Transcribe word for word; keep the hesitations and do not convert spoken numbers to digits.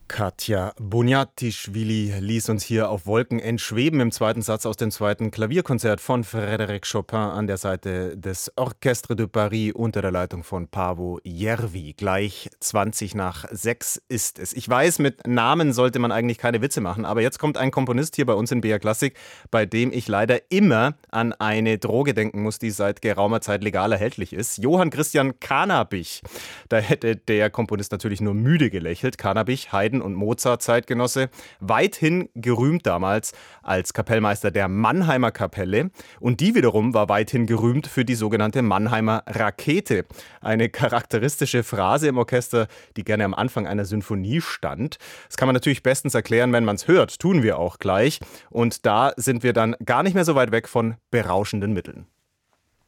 Katja Boniatischvili ließ uns hier auf Wolken entschweben im zweiten Satz aus dem zweiten Klavierkonzert von Frédéric Chopin an der Seite des Orchestre de Paris unter der Leitung von Paavo Järvi. Gleich zwanzig nach sechs ist es. Ich weiß, mit Namen sollte man eigentlich keine Witze machen, aber jetzt kommt ein Komponist hier bei uns in B R Klassik, bei dem ich leider immer an eine Droge denken muss, die seit geraumer Zeit legal erhältlich ist. Johann Christian Cannabich. Da hätte der Komponist natürlich nur müde gelächelt. Cannabich, Haydn und Mozart Zeitgenosse, weithin gerühmt damals als Kapellmeister der Mannheimer Kapelle, und die wiederum war weithin gerühmt für die sogenannte Mannheimer Rakete. Eine charakteristische Phrase im Orchester, die gerne am Anfang einer Sinfonie stand. Das kann man natürlich bestens erklären, wenn man es hört, tun wir auch gleich, und da sind wir dann gar nicht mehr so weit weg von berauschenden Mitteln.